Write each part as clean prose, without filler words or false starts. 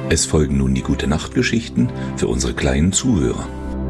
Es folgen nun die Gute-Nacht-Geschichten für unsere kleinen Zuhörer.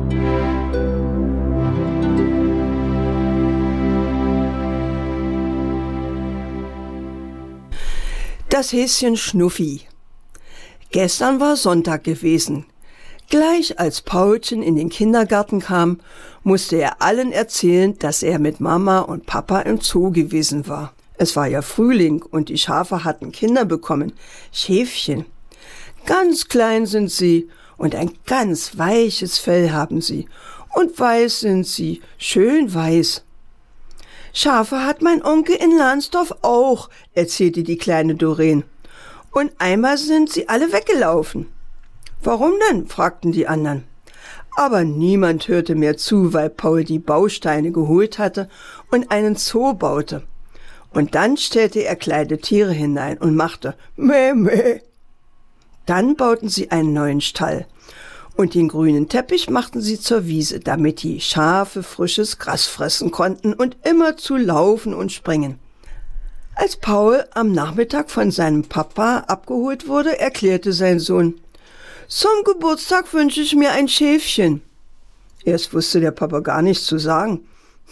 Das Häschen Schnuffi. Gestern war Sonntag gewesen. Gleich als Paulchen in den Kindergarten kam, musste er allen erzählen, dass er mit Mama und Papa im Zoo gewesen war. Es war ja Frühling und die Schafe hatten Kinder bekommen, Schäfchen. Ganz klein sind sie und ein ganz weiches Fell haben sie und weiß sind sie, schön weiß. Schafe hat mein Onkel in Lahnsdorf auch, erzählte die kleine Doreen. Und einmal sind sie alle weggelaufen. Warum denn? Fragten die anderen. Aber niemand hörte mehr zu, weil Paul die Bausteine geholt hatte und einen Zoo baute. Und dann stellte er kleine Tiere hinein und machte Meh, meh. Dann bauten sie einen neuen Stall. Und den grünen Teppich machten sie zur Wiese, damit die Schafe frisches Gras fressen konnten und immerzu laufen und springen. Als Paul am Nachmittag von seinem Papa abgeholt wurde, erklärte sein Sohn: Zum Geburtstag wünsche ich mir ein Schäfchen. Erst wusste der Papa gar nichts zu sagen.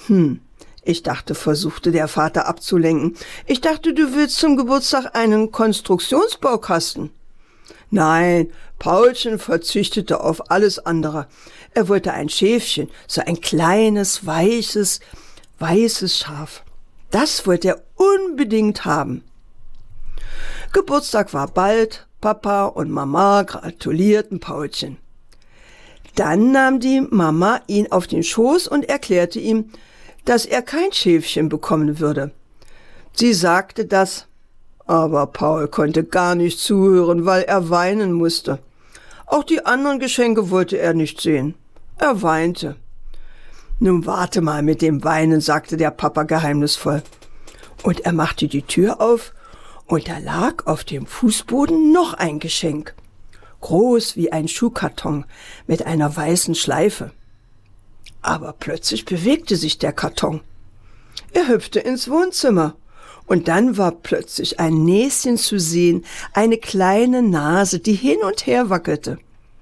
Versuchte der Vater abzulenken. Ich dachte, du willst zum Geburtstag einen Konstruktionsbaukasten. Nein, Paulchen verzichtete auf alles andere. Er wollte ein Schäfchen, so ein kleines, weiches Schaf. Das wollte er unbedingt haben. Geburtstag war bald, Papa und Mama gratulierten Paulchen. Dann nahm die Mama ihn auf den Schoß und erklärte ihm, dass er kein Schäfchen bekommen würde. Sie sagte das, aber Paul konnte gar nicht zuhören, weil er weinen musste. Auch die anderen Geschenke wollte er nicht sehen. Er weinte. Nun warte mal mit dem Weinen, sagte der Papa geheimnisvoll. Und er machte die Tür auf, und da lag auf dem Fußboden noch ein Geschenk. Groß wie ein Schuhkarton mit einer weißen Schleife. Aber plötzlich bewegte sich der Karton. Er hüpfte ins Wohnzimmer. Und dann war plötzlich ein Näschen zu sehen, eine kleine Nase, die hin und her wackelte.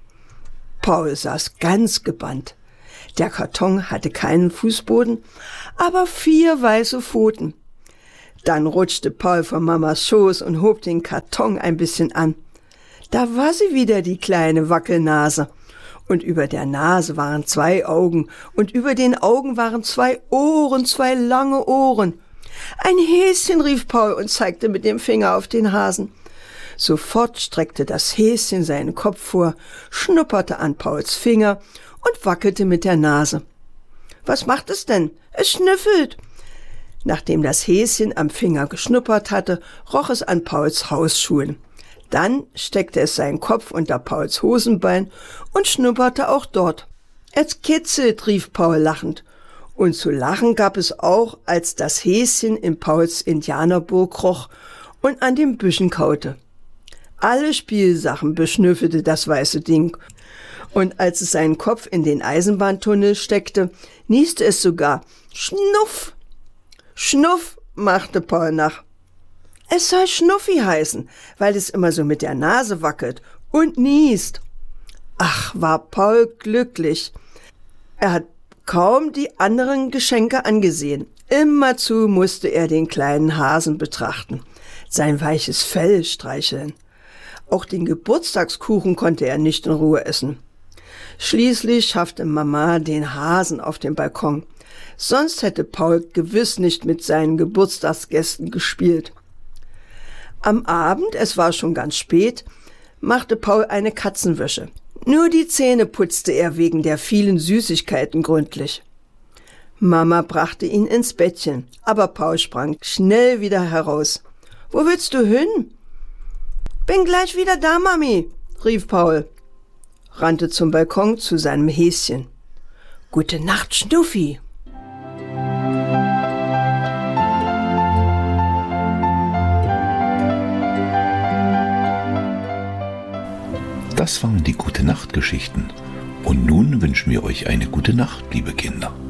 Paul saß ganz gebannt. Der Karton hatte keinen Fußboden, aber 4 weiße Pfoten. Dann rutschte Paul von Mamas Schoß und hob den Karton ein bisschen an. Da war sie wieder, die kleine Wackelnase. Und über der Nase waren 2 Augen, und über den Augen waren 2 Ohren, 2 lange Ohren. Ein Häschen, rief Paul und zeigte mit dem Finger auf den Hasen. Sofort streckte das Häschen seinen Kopf vor, schnupperte an Pauls Finger und wackelte mit der Nase. Was macht es denn? Es schnüffelt. Nachdem das Häschen am Finger geschnuppert hatte, roch es an Pauls Hausschuhen. Dann steckte es seinen Kopf unter Pauls Hosenbein und schnupperte auch dort. Es kitzelt, rief Paul lachend. Und zu lachen gab es auch, als das Häschen in Pauls Indianerburg roch und an den Büschen kaute. Alle Spielsachen beschnüffelte das weiße Ding. Und als es seinen Kopf in den Eisenbahntunnel steckte, nieste es sogar. Schnuff! Schnuff, machte Paul nach. Es soll Schnuffi heißen, weil es immer so mit der Nase wackelt und niest. Ach, war Paul glücklich. Er hat kaum die anderen Geschenke angesehen. Immerzu musste er den kleinen Hasen betrachten, sein weiches Fell streicheln. Auch den Geburtstagskuchen konnte er nicht in Ruhe essen. Schließlich schaffte Mama den Hasen auf den Balkon. Sonst hätte Paul gewiss nicht mit seinen Geburtstagsgästen gespielt. Am Abend, es war schon ganz spät, machte Paul eine Katzenwäsche. Nur die Zähne putzte er wegen der vielen Süßigkeiten gründlich. Mama brachte ihn ins Bettchen, aber Paul sprang schnell wieder heraus. »Wo willst du hin?« »Bin gleich wieder da, Mami«, rief Paul, rannte zum Balkon zu seinem Häschen. »Gute Nacht, Schnuffi.« Das waren die Gute-Nacht-Geschichten. Und nun wünschen wir euch eine gute Nacht, liebe Kinder.